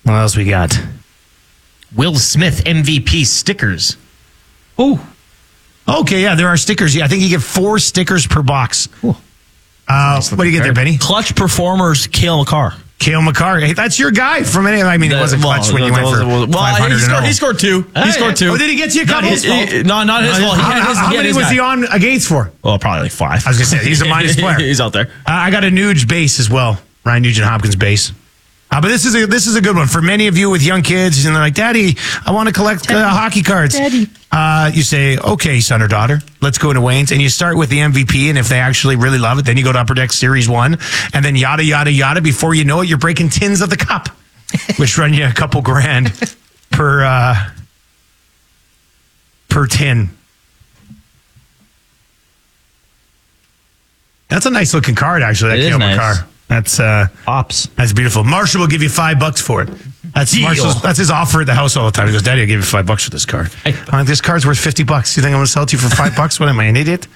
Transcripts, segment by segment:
What else we got? Will Smith MVP stickers. Oh. Okay, yeah, there are stickers. Yeah, I think you get 4 stickers per box. Cool. What do you get there, Benny? Clutch Performers, Cale Makar. Cale Makar. Hey, that's your guy from any. I mean, it wasn't clutch when you went for 500. He scored 2. He scored 2. Oh, did he get you a couple? Not his fault. How many was he on against for? Well, probably like 5. I was going to say, he's a minus player. He's out there. I got a Nuge base as well. Ryan Nugent-Hopkins base. But this is a good one for many of you with young kids, and they're like, "Daddy, I want to collect hockey cards." Daddy. You say, "Okay, son or daughter, let's go into Wayne's," and you start with the MVP. And if they actually really love it, then you go to Upper Deck Series 1, and then yada yada yada. Before you know it, you're breaking tins of the cup, which run you a couple grand per tin. That's a nice looking card, actually. That Cale Makar. That's Ops. That's beautiful. Marshall will give you $5 for it. That's Marshall's. That's his offer at the house all the time. He goes, "Daddy, I'll give you $5 for this card." This card's worth $50. You think I'm going to sell it to you for $5? What am I, an idiot?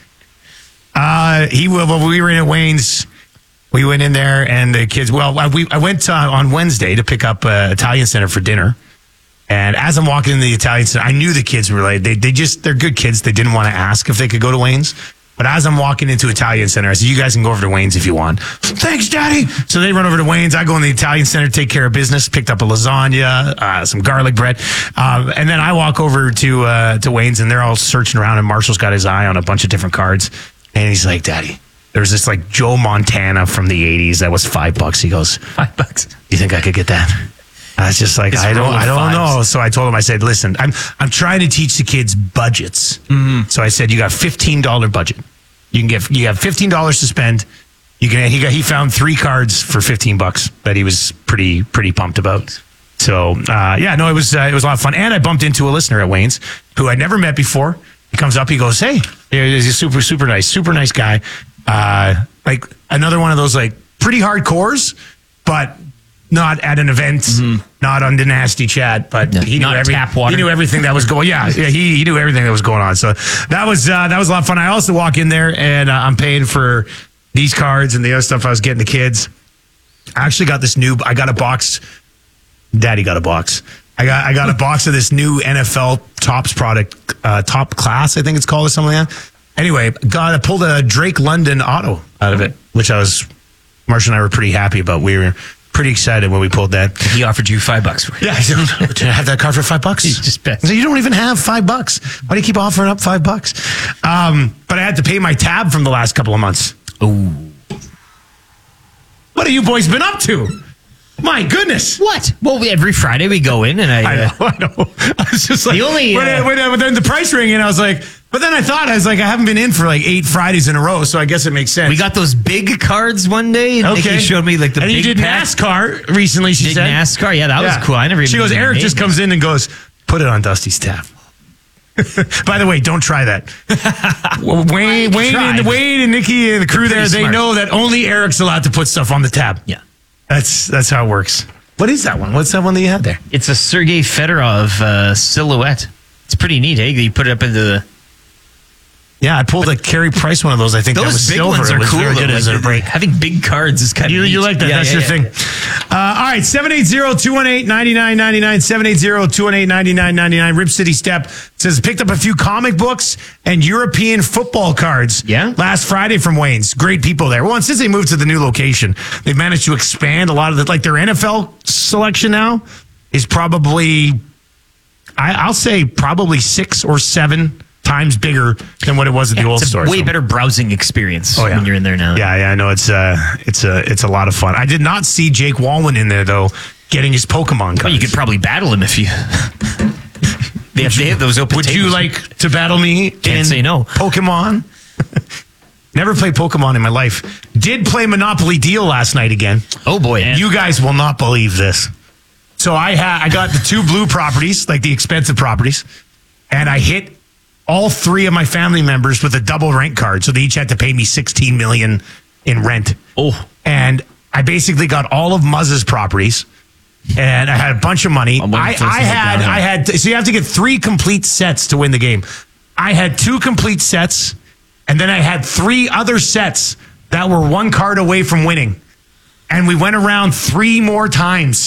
He will. Well, we were in at Wayne's. We went in there, and the kids. Well, I went on Wednesday to pick up Italian Center for dinner. And as I'm walking in the Italian Center, I knew the kids were like they're good kids. They didn't want to ask if they could go to Wayne's. But as I'm walking into Italian Center, I said, "You guys can go over to Wayne's if you want." "Thanks, Daddy." So they run over to Wayne's. I go in the Italian Center, take care of business, picked up a lasagna, some garlic bread. And then I walk over to Wayne's, and they're all searching around, and Marshall's got his eye on a bunch of different cards. And he's like, "Daddy, there's this like Joe Montana from the 80s that was $5." He goes, $5. "You think I could get that?" I was just like, I don't know. So I told him, I said, "Listen, I'm trying to teach the kids budgets." Mm-hmm. So I said, "You got $15 budget. You have $15 to spend. He found 3 cards for $15 that he was pretty pumped about." So it was a lot of fun. And I bumped into a listener at Wayne's who I'd never met before. He comes up, he goes, "Hey," he's a super nice guy. Like another one of those like pretty hardcores, but not at an event, not on the Nasty Chat, but he knew tap water. He knew everything that was going. Yeah, he knew everything that was going on. So that was a lot of fun. I also walk in there and I'm paying for these cards and the other stuff I was getting the kids. I actually got this new. I got a box. Daddy got a box. I got a box of this new NFL Topps product, Top Class, I think it's called, or something like that. Anyway, I pulled a Drake London auto out of it, which Marcia and I were pretty happy about. We were pretty excited when we pulled that. He offered you $5 for it. Yeah, I don't to have that card for $5. He just bet. You don't even have $5. Why do you keep offering up $5? But I had to pay my tab from the last couple of months. Ooh. What have you boys been up to? My goodness. What? Well, every Friday we go in and I know. I was just like, when the price rang in, I was like, but then I haven't been in for like 8 Fridays in a row, so I guess it makes sense. We got those big cards one day, and Nikki showed me like the big. And you did NASCAR recently, she said. NASCAR, yeah, that was cool. I never even. She goes, Eric just comes in and goes, "Put it on Dusty's tab." By the way, don't try that. Wayne and Nikki and the crew there, they know that only Eric's allowed to put stuff on the tab. Yeah. That's how it works. What is that one? What's that one that you had there? It's a Sergei Fedorov silhouette. It's pretty neat, eh? You put it up into the... Yeah, I pulled a Carey Price one of those. I think that was silver. Those big ones are cool. Very good as a break. Having big cards is kind of neat. You like that. That's your thing. All right, 780-218-9999, 780-218-9999. Rip City Step says, picked up a few comic books and European football cards last Friday from Wayne's. Great people there. Well, and since they moved to the new location, they've managed to expand a lot of their NFL selection now is probably, I'll say probably 6 or 7 times bigger than what it was at the old store. It's a way better browsing experience when you're in there now. Yeah, I know. It's a lot of fun. I did not see Jake Walwyn in there, though, getting his Pokemon cards. Well, you could probably battle him if you... they have those open Would tables. you like to battle me Can't say no. Pokemon? Never played Pokemon in my life. Did play Monopoly Deal last night again. Oh, boy. You guys will not believe this. So I got the 2 blue properties, like the expensive properties, and I hit all 3 of my family members with a double rent card. So they each had to pay me $16 million in rent. Oh. And I basically got all of Muzz's properties. And I had a bunch of money. So you have to get 3 complete sets to win the game. I had 2 complete sets, and then I had 3 other sets that were 1 card away from winning. And we went around 3 more times.